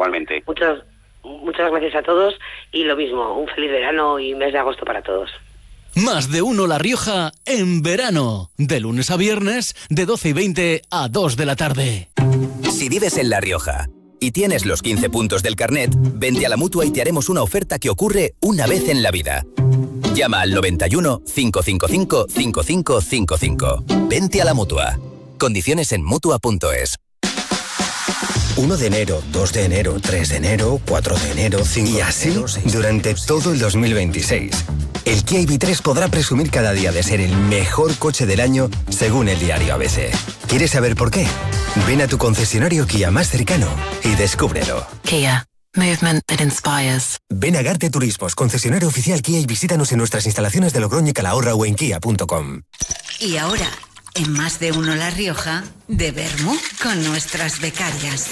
igualmente. Muchas gracias a todos y lo mismo, un feliz verano y mes de agosto para todos. Más de uno La Rioja en verano, de lunes a viernes, de 12:20 a 2 de la tarde. Si vives en La Rioja y tienes los 15 puntos del carnet, vente a la Mutua y te haremos una oferta que ocurre una vez en la vida. Llama al 91 555 5555. Vente a la Mutua. Condiciones en Mutua.es. 1 de enero, 2 de enero, 3 de enero, 4 de enero, 5 y así de enero, durante todo el 2026. El Kia EV3 podrá presumir cada día de ser el mejor coche del año según el diario ABC. ¿Quieres saber por qué? Ven a tu concesionario Kia más cercano y descúbrelo. Kia. Movement that inspires. Ven a Garte Turismos, concesionario oficial Kia, y visítanos en nuestras instalaciones de Logroño y Calahorra o en kia.com. Y ahora, en Más de Uno La Rioja, de Vermú con nuestras becarias.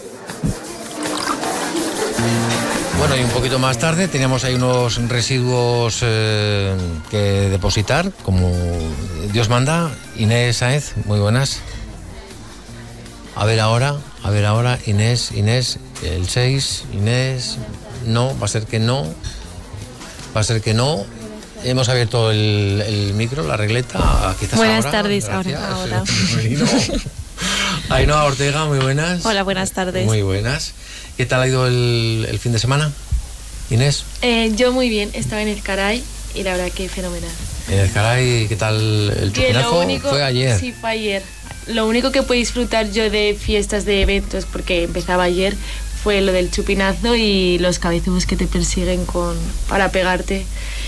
Bueno, y un poquito más tarde teníamos ahí unos residuos que depositar, como Dios manda. Inés Sáenz, muy buenas. A ver ahora, Inés, el 6, Inés, no, va a ser que no. Hemos abierto el micro, la regleta, quizás buenas ahora. Tardes, gracias. ahora. Ainhoa Ortega, muy buenas. Hola, buenas tardes. Muy buenas. ¿Qué tal ha ido el fin de semana, Inés? Yo muy bien, estaba en el Caray y la verdad que fenomenal. En el Caray, ¿qué tal el chupinazo? Fue ayer. Sí, fue ayer. Lo único que pude disfrutar yo de fiestas, de eventos, porque empezaba ayer, fue lo del chupinazo y los cabezos que te persiguen para pegarte.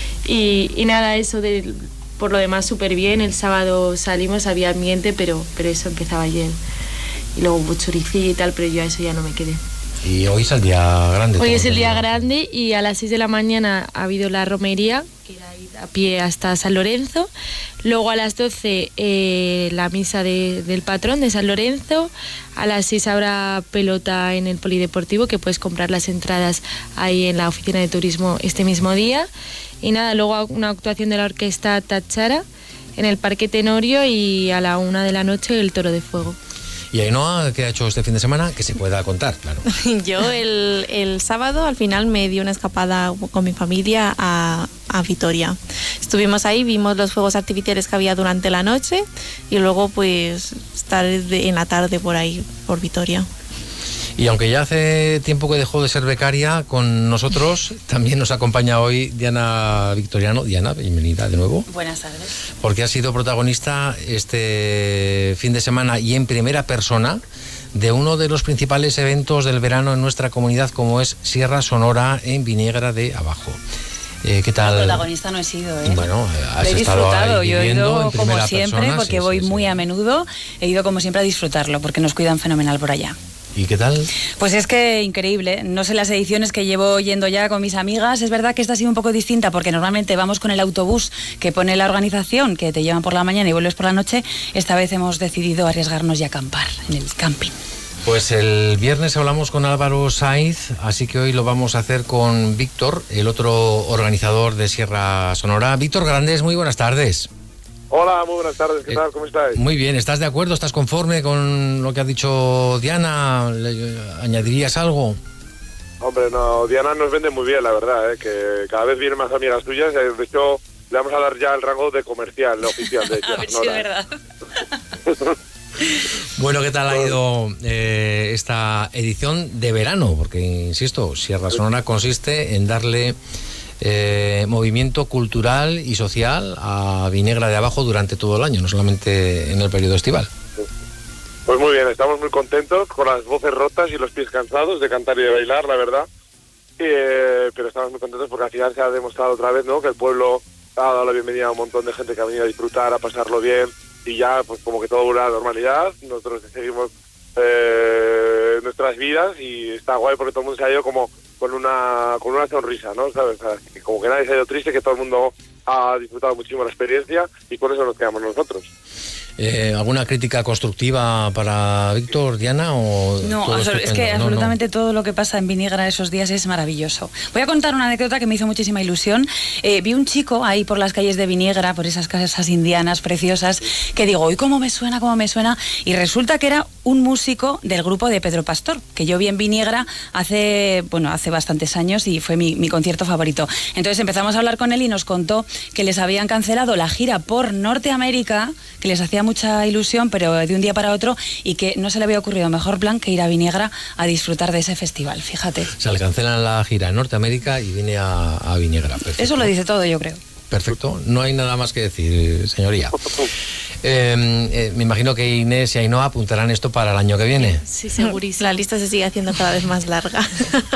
Y nada, eso por lo demás súper bien. El sábado salimos, había ambiente, pero eso empezaba ayer. Y luego hubo choricilla y tal, pero yo a eso ya no me quedé. Y hoy es el día grande. Hoy es el día grande y a las 6 de la mañana ha habido la romería, que era ir a pie hasta San Lorenzo. Luego a las 12 la misa del patrón de San Lorenzo. A las 6 habrá pelota en el polideportivo, que puedes comprar las entradas ahí en la oficina de turismo este mismo día. Y nada, luego una actuación de la orquesta Tachara en el Parque Tenorio y a la 1 de la noche el Toro de Fuego. ¿Y Ainhoa qué ha hecho este fin de semana? Que se pueda contar, claro. Yo el sábado al final me di una escapada con mi familia a Vitoria. Estuvimos ahí, vimos los fuegos artificiales que había durante la noche y luego pues estar en la tarde por ahí, por Vitoria. Y aunque ya hace tiempo que dejó de ser becaria con nosotros, también nos acompaña hoy Diana Victoriano. Diana, bienvenida de nuevo. Buenas tardes. Porque ha sido protagonista este fin de semana y en primera persona de uno de los principales eventos del verano en nuestra comunidad, como es Sierra Sonora en Viniegra de Abajo. ¿Qué tal? La protagonista no he sido, ¿eh? Bueno, has he estado disfrutado. ahí Yo he ido como siempre, persona, porque voy muy a menudo. He ido como siempre a disfrutarlo, porque nos cuidan fenomenal por allá. ¿Y qué tal? Pues es que increíble. No sé las ediciones que llevo yendo ya con mis amigas. Es verdad que esta ha sido un poco distinta porque normalmente vamos con el autobús que pone la organización, que te llevan por la mañana y vuelves por la noche. Esta vez hemos decidido arriesgarnos y acampar en el camping. Pues el viernes hablamos con Álvaro Saiz, así que hoy lo vamos a hacer con Víctor, el otro organizador de Sierra Sonora. Víctor Grandes, muy buenas tardes. Hola, muy buenas tardes, ¿qué tal? ¿Cómo estáis? Muy bien, ¿estás de acuerdo? ¿Estás conforme con lo que ha dicho Diana? ¿Añadirías algo? Hombre, no, Diana nos vende muy bien, la verdad, que cada vez vienen más amigas suyas. De hecho, le vamos a dar ya el rango de comercial, de oficial, de a ver si es verdad. Bueno, ¿qué tal ha ido esta edición de verano? Porque, insisto, Sierra Sonora consiste en darle movimiento cultural y social a Viniegra de Abajo durante todo el año, no solamente en el periodo estival. Pues muy bien, estamos muy contentos, con las voces rotas y los pies cansados de cantar y de bailar, la verdad. Pero estamos muy contentos porque al final se ha demostrado otra vez, ¿no?, que el pueblo ha dado la bienvenida a un montón de gente que ha venido a disfrutar, a pasarlo bien, y ya pues como que todo vuelve a la normalidad. Nosotros seguimos nuestras vidas y está guay porque todo el mundo se ha ido como con una sonrisa, ¿no? ¿Sabes? Como que nadie se ha ido triste, que todo el mundo ha disfrutado muchísimo la experiencia y por eso nos quedamos nosotros. ¿Alguna crítica constructiva para Víctor, Diana? O no, es que absolutamente todo lo que pasa en Viniegra esos días es maravilloso. Voy a contar una anécdota que me hizo muchísima ilusión. Vi un chico ahí por las calles de Viniegra, por esas casas indianas preciosas, que digo, ¡uy, cómo me suena! Y resulta que era un músico del grupo de Pedro Pastor, que yo vi en Viniegra hace bastantes años y fue mi concierto favorito. Entonces empezamos a hablar con él y nos contó que les habían cancelado la gira por Norteamérica, que les hacía mucha ilusión, pero de un día para otro, y que no se le había ocurrido mejor plan que ir a Viniegra a disfrutar de ese festival, fíjate. O sea, le cancelan la gira en Norteamérica y viene a Viniegra. Perfecto. Eso lo dice todo, yo creo. Perfecto, no hay nada más que decir, señoría. Me imagino que Inés y Ainhoa apuntarán esto para el año que viene. Sí, segurísimo. La lista se sigue haciendo cada vez más larga.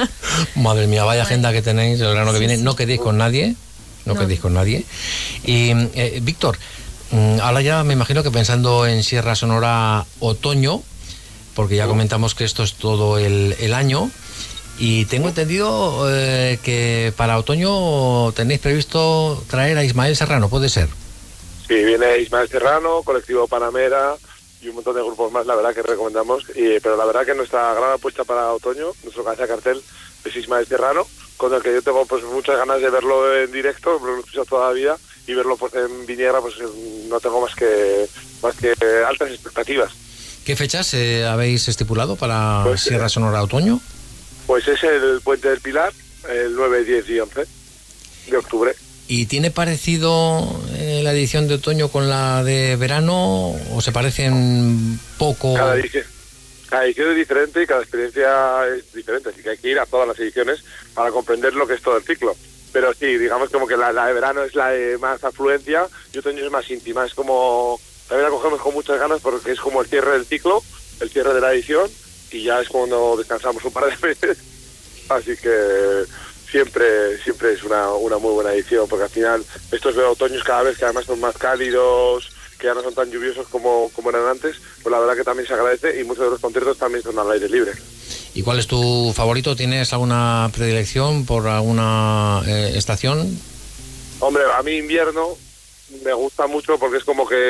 Madre mía, vaya agenda que tenéis el verano que viene. No quedéis con nadie, no quedéis con nadie. Y Víctor, ahora ya me imagino que pensando en Sierra Sonora otoño, porque ya comentamos que esto es todo el año. Y tengo entendido que para otoño tenéis previsto traer a Ismael Serrano, ¿puede ser? Sí, viene Ismael Serrano, Colectivo Panamera y un montón de grupos más, la verdad, que recomendamos. Pero la verdad que nuestra gran apuesta para otoño, nuestro cabeza de cartel, es Ismael Serrano, con el que yo tengo pues muchas ganas de verlo en directo, lo he escuchado todavía, y verlo pues en Viniegra, pues no tengo más que altas expectativas. ¿Qué fechas habéis estipulado para Sierra Sonora otoño? Pues es el Puente del Pilar, el 9, 10 y 11 de octubre. ¿Y tiene parecido la edición de otoño con la de verano o se parecen poco? Cada edición es diferente y cada experiencia es diferente, así que hay que ir a todas las ediciones para comprender lo que es todo el ciclo. Pero sí, digamos como que la de verano es la de más afluencia y otoño es más íntima, es como... También la cogemos con muchas ganas porque es como el cierre del ciclo, el cierre de la edición, y ya es cuando descansamos un par de veces, así que siempre es una muy buena edición, porque al final estos otoños cada vez que además son más cálidos, que ya no son tan lluviosos como eran antes, pues la verdad que también se agradece, y muchos de los conciertos también son al aire libre. ¿Y cuál es tu favorito? ¿Tienes alguna predilección por alguna estación? Hombre, a mí invierno me gusta mucho porque es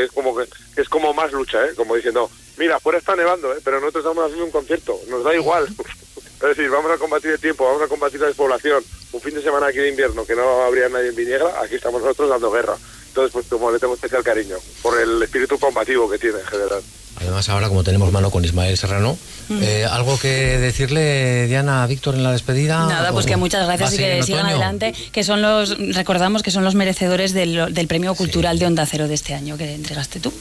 como más lucha, como diciendo, mira, afuera está nevando, pero nosotros estamos haciendo un concierto, nos da igual. Es decir, vamos a combatir el tiempo, vamos a combatir la despoblación. Un fin de semana aquí de invierno que no habría nadie en Viniegra, aquí estamos nosotros dando guerra. Entonces, pues como le tengo especial cariño, por el espíritu combativo que tiene en general. Además, ahora como tenemos mano con Ismael Serrano, ¿algo que decirle, Diana, a Víctor en la despedida? Nada, pues que muchas gracias y que sigan adelante, que son recordamos que son los merecedores del premio cultural de Onda Cero de este año que entregaste tú.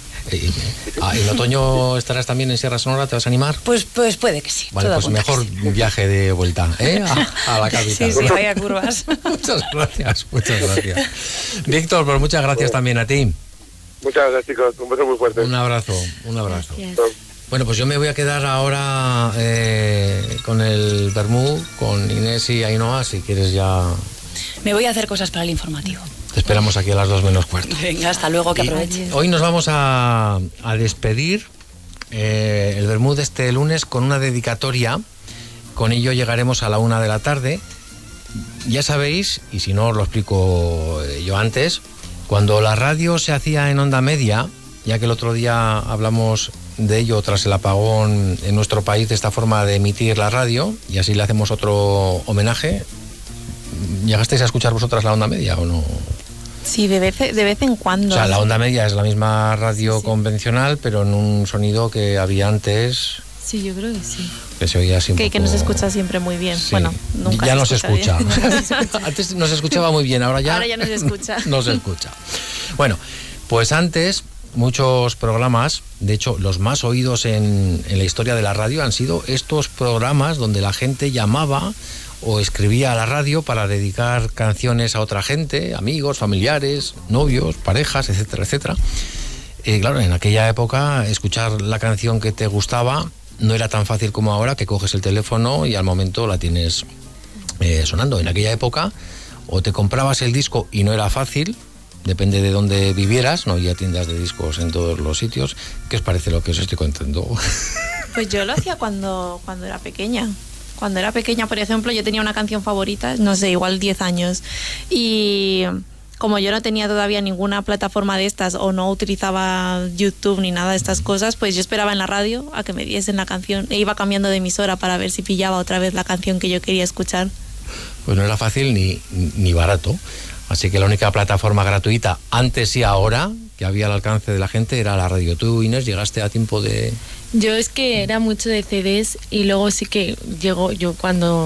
¿En otoño estarás también en Sierra Sonora? ¿Te vas a animar? Pues puede que sí. Vale, pues mejor viaje de vuelta, a la capital. Sí, vaya curvas. Muchas gracias. Víctor, pues muchas gracias también a ti. Muchas gracias, chicos. Un beso muy fuerte. Un abrazo. Gracias. Bueno, pues yo me voy a quedar ahora con el vermú, con Inés y Ainhoa, si quieres ya... Me voy a hacer cosas para el informativo. Te esperamos aquí a las 2 menos cuarto. Venga, hasta luego, que aproveche. Hoy nos vamos a despedir el vermú de este lunes con una dedicatoria. Con ello llegaremos a la 1 de la tarde. Ya sabéis, y si no os lo explico yo antes... Cuando la radio se hacía en onda media, ya que el otro día hablamos de ello tras el apagón en nuestro país, de esta forma de emitir la radio, y así le hacemos otro homenaje, ¿llegasteis a escuchar vosotras la onda media o no? Sí, de vez en cuando. O sea, la onda media es la misma radio convencional, pero en un sonido que había antes... Sí, yo creo que sí. Que se oía así un poco... Que no se escucha siempre muy bien. Sí. Bueno, nunca ya se escucha. Antes no se escuchaba muy bien, ahora ya no se escucha. No se escucha. Bueno, pues antes muchos programas, de hecho los más oídos en la historia de la radio han sido estos programas donde la gente llamaba o escribía a la radio para dedicar canciones a otra gente, amigos, familiares, novios, parejas, etcétera, etcétera. Claro, en aquella época escuchar la canción que te gustaba no era tan fácil como ahora, que coges el teléfono y al momento la tienes sonando. En aquella época o te comprabas el disco y no era fácil, depende de dónde vivieras, no había tiendas de discos en todos los sitios. ¿Qué os parece lo que os estoy contando? Pues yo lo hacía cuando era pequeña. Cuando era pequeña, por ejemplo, yo tenía una canción favorita, no sé, igual 10 años, y... Como yo no tenía todavía ninguna plataforma de estas o no utilizaba YouTube ni nada de estas cosas, pues yo esperaba en la radio a que me diesen la canción e iba cambiando de emisora para ver si pillaba otra vez la canción que yo quería escuchar. Pues no era fácil ni barato. Así que la única plataforma gratuita, antes y ahora, que había al alcance de la gente, era la radio. ¿Tú, Inés, llegaste a tiempo de...? Yo es que era mucho de CDs y luego sí que llegó, yo cuando